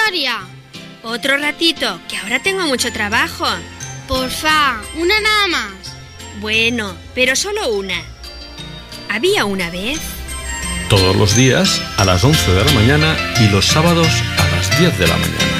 historia. Otro ratito, que ahora tengo mucho trabajo. Porfa, una nada más. Bueno, pero solo una. Había una vez... Todos los días a las 11 de la mañana y los sábados a las 10 de la mañana.